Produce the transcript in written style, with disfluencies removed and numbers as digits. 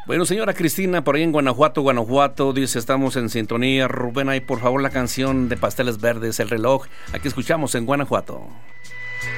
Bueno, señora Cristina, por ahí en Guanajuato, dice, estamos en sintonía. Rubén, ahí por favor la canción de Pasteles Verdes, El Reloj. Aquí escuchamos en Guanajuato.